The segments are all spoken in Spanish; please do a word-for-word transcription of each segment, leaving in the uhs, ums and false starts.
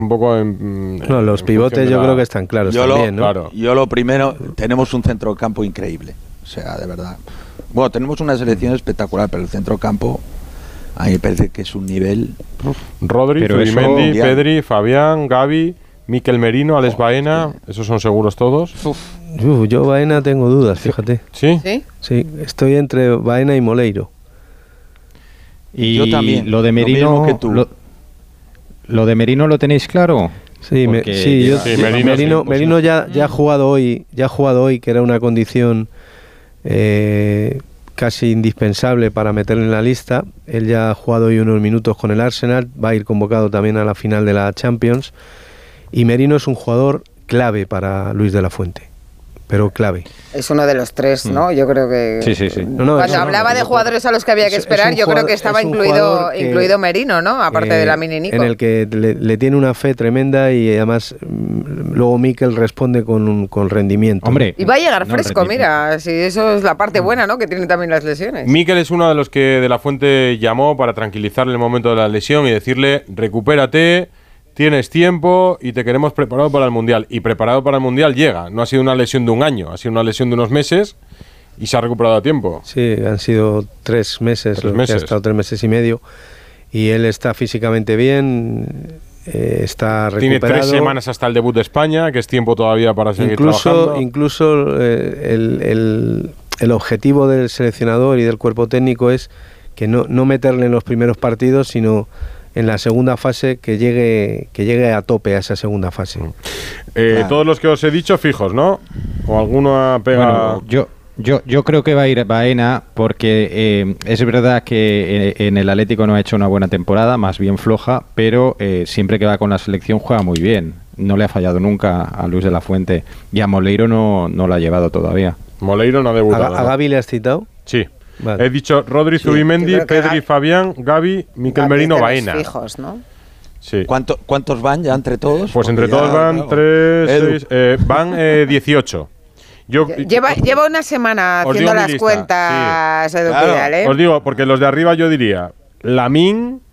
un poco en, no, en, los en pivotes yo la... creo que están claros yo también, lo, ¿no? Claro. Yo lo primero, tenemos un centrocampo increíble, o sea, de verdad. Bueno, tenemos una selección espectacular, pero el centrocampo a mí me parece que es un nivel... Rodri, Zubimendi, eso... Pedri, Fabián, Gavi, Mikel Merino, Alex oh, Baena, sí. Esos son seguros todos. Uf, yo Baena tengo dudas, fíjate. ¿Sí? Sí, sí estoy entre Baena y Moleiro. Y yo también, lo de Merino, lo, que tú. Lo, lo de Merino lo tenéis claro. Sí, me, sí, yo, sí, Merino, Merino, sí, Merino ya, ya ha jugado hoy, ya ha jugado hoy, que era una condición eh, casi indispensable para meterlo en la lista. Él ya ha jugado hoy unos minutos con el Arsenal, va a ir convocado también a la final de la Champions. Y Merino es un jugador clave para Luis de la Fuente, pero clave. Es uno de los tres, ¿no? Yo creo que... Sí, sí, sí. No, no, Cuando hablaba no, no, de jugadores a los que había que esperar, yo jugador, creo que estaba incluido que, incluido Merino, ¿no? Aparte eh, de la mini Nico. En el que le, le tiene una fe tremenda y además luego Mikel responde con, un, con rendimiento. Hombre. Y va a llegar no, fresco, mira, si eso es la parte buena, ¿no? Que tiene también las lesiones. Mikel es uno de los que de la Fuente llamó para tranquilizarle en el momento de la lesión y decirle, recupérate, tienes tiempo y te queremos preparado para el Mundial. Y preparado para el Mundial llega. No ha sido una lesión de un año, ha sido una lesión de unos meses y se ha recuperado a tiempo. Sí, han sido tres meses, tres meses. Que ha estado tres meses y medio. Y él está físicamente bien, eh, está recuperado. Tiene tres semanas hasta el debut de España, que es tiempo todavía para seguir incluso, trabajando. Incluso eh, el, el, el objetivo del seleccionador y del cuerpo técnico es que no, no meterle en los primeros partidos, sino en la segunda fase, que llegue que llegue a tope a esa segunda fase. Eh, claro. Todos los que os he dicho fijos, ¿no? ¿O alguno pega...? Bueno, yo, yo, yo creo que va a ir Baena porque eh, es verdad que en el Atlético no ha hecho una buena temporada, más bien floja, pero eh, siempre que va con la selección juega muy bien. No le ha fallado nunca a Luis de la Fuente. Y a Moleiro no, no lo ha llevado todavía. Moleiro no ha debutado. ¿A, a Gavi le has citado? Sí. Vale. He dicho Rodri, sí, Zubimendi, Pedri, Gavi, Fabián, Gavi, Mikel Merino, Baena. Fijos, ¿no? Sí. ¿Cuánto, ¿Cuántos van ya entre todos? Pues entre ya, todos van claro. tres, seis, eh, van eh, dieciocho. Yo, lleva, lleva una semana haciendo las lista. cuentas, sí. Edu Claro. Pidal, ¿eh? Os digo, porque los de arriba yo diría Lamine,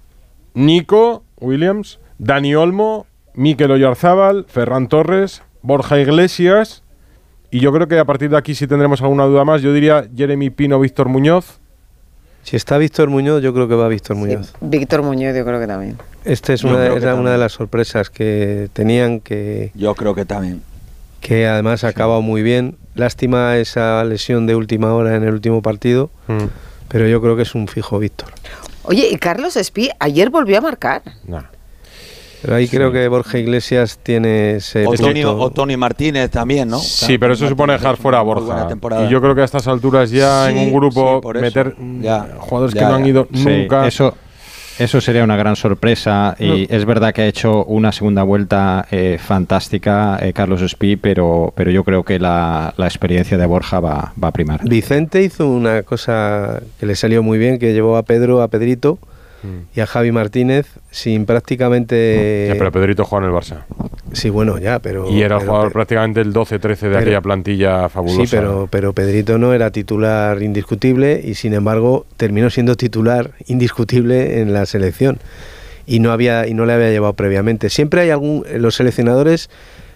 Nico Williams, Dani Olmo, Mikel Oyarzábal, Ferran Torres, Borja Iglesias. Y yo creo que a partir de aquí, si tendremos alguna duda más, yo diría Jeremy Pino, Víctor Muñoz. Si está Víctor Muñoz, yo creo que va Víctor Muñoz. Sí, Víctor Muñoz, yo creo que también. Esta es una, era una de las sorpresas que tenían que... Yo creo que también. Que además ha acabado muy bien. Lástima esa lesión de última hora en el último partido, mm. pero yo creo que es un fijo Víctor. Oye, ¿y Carlos Espí ayer volvió a marcar? No. Pero ahí sí. creo que Borja Iglesias tiene ese o Tony, o Tony Martínez también, ¿no? Sí, claro, pero eso supone dejar fuera a Borja. Y yo creo que a estas alturas ya sí, en un grupo sí, meter ya, jugadores ya, que no han ido sí, nunca. Eso, eso sería una gran sorpresa. Y no. es verdad que ha hecho una segunda vuelta eh, fantástica eh, Carlos Espí, pero, pero yo creo que la, la experiencia de Borja va, va a primar. Vicente hizo una cosa que le salió muy bien, que llevó a Pedro, a Pedrito, y a Javi Martínez sin prácticamente... Ya, pero Pedrito juega en el Barça. Sí, bueno, ya, pero... Y era pero, jugador pero, prácticamente el doce trece de pero, aquella plantilla fabulosa. Sí, pero, pero Pedrito no era titular indiscutible y sin embargo terminó siendo titular indiscutible en la selección. Y no había y no le había llevado previamente. Siempre hay algún... Los seleccionadores,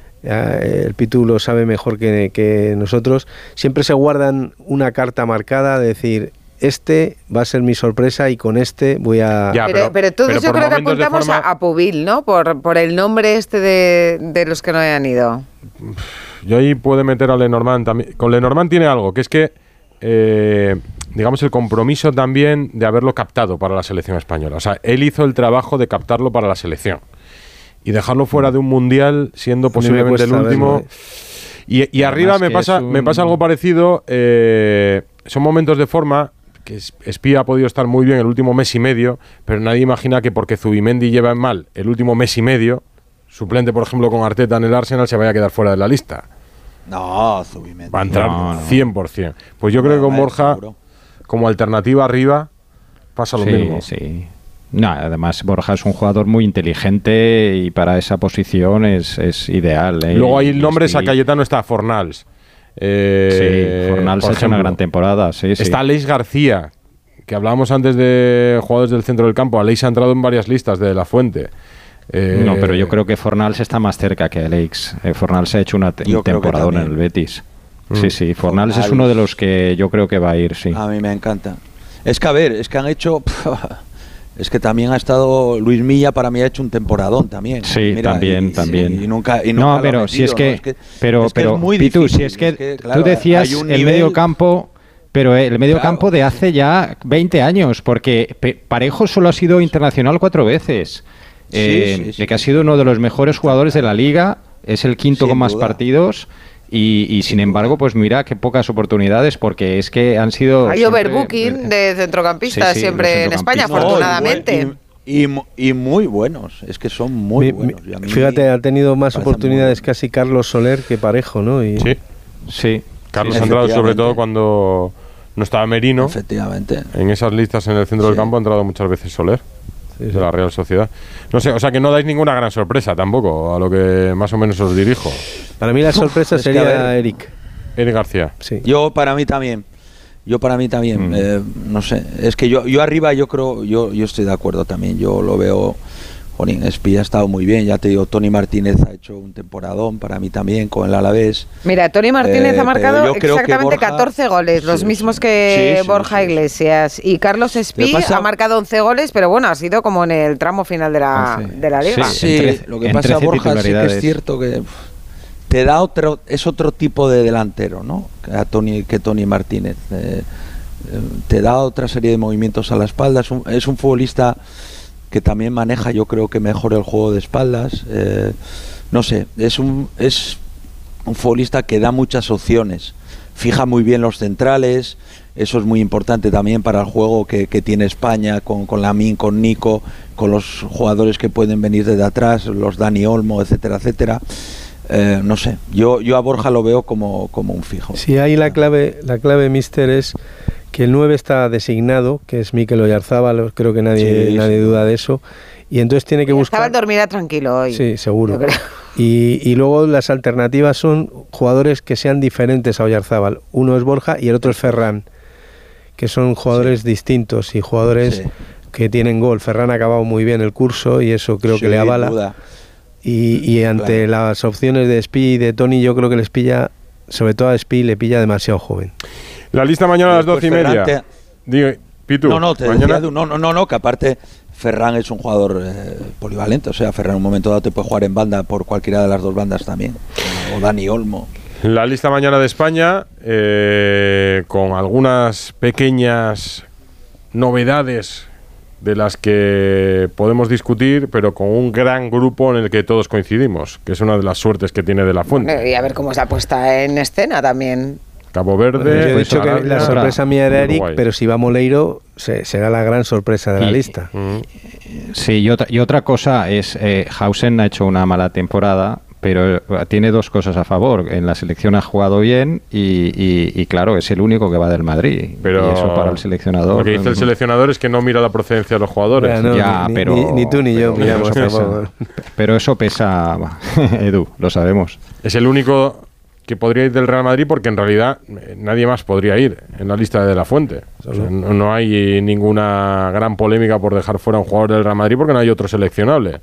eh, el Pitu lo sabe mejor que, que nosotros, siempre se guardan una carta marcada de decir... Este va a ser mi sorpresa y con este voy a... Ya, pero, pero, pero todos pero yo creo que apuntamos forma... a Pubil, ¿no? Por, por el nombre este de, de los que no hayan ido. Yo ahí puedo meter a Lenormand también. Con Lenormand tiene algo, que es que, eh, digamos, el compromiso también de haberlo captado para la selección española. O sea, él hizo el trabajo de captarlo para la selección. Y dejarlo fuera de un mundial, siendo posiblemente el último... Verlo, eh. Y, y arriba me pasa, un... me pasa algo parecido. Eh, son momentos de forma... que Espía ha podido estar muy bien el último mes y medio, pero nadie imagina que porque Zubimendi lleva mal el último mes y medio, suplente por ejemplo con Arteta en el Arsenal, se vaya a quedar fuera de la lista. No, Zubimendi. Va a entrar no, no. cien por ciento. Pues yo no, creo que con Borja, seguro. Como alternativa arriba, pasa lo sí, mismo. Sí. No, además Borja es un jugador muy inteligente y para esa posición es, es ideal. ¿eh? Luego hay nombres, a Cayetano está Fornals. Eh, sí, Fornals ha hecho una gran temporada. Sí, sí. Está Aleix García, que hablábamos antes de jugadores del centro del campo. Aleix ha entrado en varias listas de La Fuente. Eh, no, pero yo creo que Fornals está más cerca que Alex. Eh, Fornals ha hecho una te temporada en el Betis. Mm. Sí, sí, Fornals, Fornals es uno de los que yo creo que va a ir, sí. A mí me encanta. Es que, a ver, es que han hecho... Es que también ha estado Luis Milla, para mí ha hecho un temporadón también. Sí, Mira, también, y, también. Sí, y nunca, y nunca no, pero metido, si es que, ¿no? es que pero, es que pero, es muy Pitu, difícil, si es que, es que claro, tú decías el nivel... medio campo, pero el medio claro. campo de hace ya veinte años, porque Parejo solo ha sido internacional cuatro veces, sí, eh, sí, sí. de que ha sido uno de los mejores jugadores de la liga, es el quinto Sin con más duda. partidos. Y, y sin embargo, pues mira qué pocas oportunidades, porque es que han sido... Hay siempre... overbooking de centrocampistas sí, sí, siempre en España, no, afortunadamente. Y, y, y muy buenos, es que son muy mi, buenos. Mi, fíjate, ha tenido más oportunidades casi Carlos Soler que Parejo, ¿no? Y... Sí, sí. Carlos sí, ha entrado sobre todo cuando no estaba Merino. Efectivamente. En esas listas en el centro sí. del campo ha entrado muchas veces Soler. Sí, sí. De la Real Sociedad. No sé, o sea que no dais ninguna gran sorpresa tampoco, a lo que más o menos os dirijo. Para mí la sorpresa es sería ver, Eric. Eric García. Sí. Yo para mí también. Yo para mí también. Mm. Eh, no sé, es que yo, yo arriba yo creo, yo, yo estoy de acuerdo también. Yo lo veo. Jolín, Espí ha estado muy bien, ya te digo, Tony Martínez ha hecho un temporadón para mí también con el Alavés. Mira, Tony Martínez eh, ha marcado exactamente Borja, catorce goles, los sí, mismos que sí, sí, Borja sí, sí, Iglesias. Y Carlos Espí ha marcado once goles, pero bueno, ha sido como en el tramo final de la, ah, sí. de la liga. Sí, sí, sí. Lo que pasa, Borja, sí que es cierto que uf, te da otro, es otro tipo de delantero, ¿no? Que, a Tony, que Tony Martínez. Eh, eh, te da otra serie de movimientos a la espalda, es un, es un futbolista que también maneja, yo creo que mejor el juego de espaldas. Eh, no sé, es un, es un futbolista que da muchas opciones. Fija muy bien los centrales, eso es muy importante también para el juego que, que tiene España, con, con Lamine, con Nico, con los jugadores que pueden venir desde atrás, los Dani Olmo, etcétera, etcétera. Eh, no sé, yo, yo a Borja lo veo como, como un fijo. Sí, ahí la clave, la clave, mister, es que el nueve está designado, que es Mikel Oyarzábal, creo que nadie, sí, nadie sí. duda de eso, y entonces tiene que buscar... Oyarzábal dormirá tranquilo hoy. Sí, seguro. Y, y luego las alternativas son jugadores que sean diferentes a Oyarzábal. Uno es Borja y el otro es Ferran, que son jugadores sí. distintos y jugadores sí. que tienen gol. Ferran ha acabado muy bien el curso y eso creo sí, que le avala. Duda. Y, y ante claro. las opciones de Espí y de Tony, yo creo que les pilla, sobre todo a Espí, le pilla demasiado joven. La lista mañana a las doce y media. Te... Digo, Pitu, no, no, te mañana... decía, no, no, no, no, que aparte Ferran es un jugador eh, polivalente. O sea, Ferran en un momento dado te puede jugar en banda por cualquiera de las dos bandas también. O Dani Olmo. La lista mañana de España, eh, con algunas pequeñas novedades de las que podemos discutir, pero con un gran grupo en el que todos coincidimos, que es una de las suertes que tiene De la Fuente. Y a ver cómo se ha puesto en escena también. Cabo Verde. Bueno, yo he dicho que la sorpresa mía era Eric, Uruguay. Pero si va Moleiro, se, será la gran sorpresa de la y, lista. Sí, y otra, y otra cosa es, eh, Hausen ha hecho una mala temporada, pero tiene dos cosas a favor. En la selección ha jugado bien y, y, y claro, es el único que va del Madrid. Pero y eso para el seleccionador. Lo que dice el seleccionador es que no mira la procedencia de los jugadores. Ya, no, ya ni, pero, ni, ni tú ni yo pero, miramos. Pero eso pesa, pero eso pesa Edu, lo sabemos. Es el único que podría ir del Real Madrid porque en realidad nadie más podría ir en la lista de De la Fuente. O sea, no, no hay ninguna gran polémica por dejar fuera a un jugador del Real Madrid porque no hay otro seleccionable.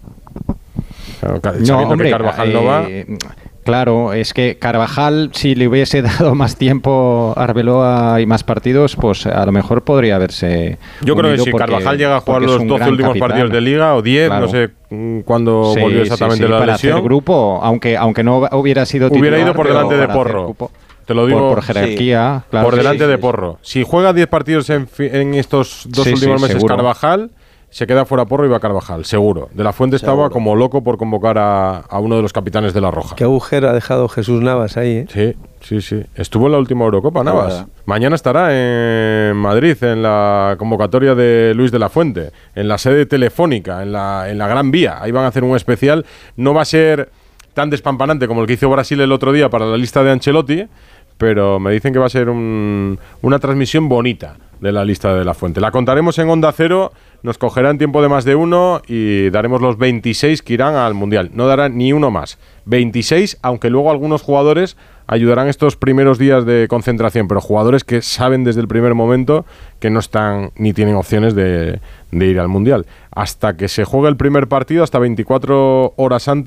Claro, no, hombre, que Carvajal eh, no va. Claro, es que Carvajal, si le hubiese dado más tiempo a Arbeloa y más partidos, pues a lo mejor podría haberse. Yo creo que si porque, Carvajal llega a jugar los doce últimos capitán. partidos de Liga o diez, claro. no sé cuándo sí, volvió exactamente sí, sí, la para lesión. Hacer grupo, aunque aunque no hubiera sido titular, hubiera ido por delante de Porro. Te lo digo por, por jerarquía, sí. claro, por delante sí, de sí, Porro. Si juega diez partidos en, en estos dos sí, últimos sí, meses seguro. Carvajal, se queda fuera Porro y va Carvajal, seguro. De la Fuente seguro. Estaba como loco por convocar a, a uno de los capitanes de la Roja. Qué agujero ha dejado Jesús Navas ahí, ¿eh? Sí, sí, sí. Estuvo en la última Eurocopa, Navas. Verdad. Mañana estará en Madrid, en la convocatoria de Luis de la Fuente, en la sede telefónica, en la, en la Gran Vía. Ahí van a hacer un especial. No va a ser tan despampanante como el que hizo Brasil el otro día para la lista de Ancelotti, pero me dicen que va a ser un, una transmisión bonita de la lista de La Fuente. La contaremos en Onda Cero, nos cogerán tiempo de más de uno y daremos los veintiséis que irán al Mundial. No dará ni uno más. veintiséis, aunque luego algunos jugadores ayudarán estos primeros días de concentración, pero jugadores que saben desde el primer momento que no están ni tienen opciones de, de ir al Mundial. Hasta que se juegue el primer partido, hasta veinticuatro horas antes,